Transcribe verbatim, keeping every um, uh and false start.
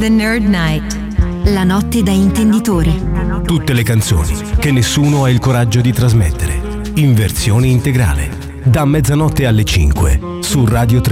The Nerd Night. La notte da intenditori. Tutte le canzoni che nessuno ha il coraggio di trasmettere. In versione integrale. Da mezzanotte alle cinque su Radio tre.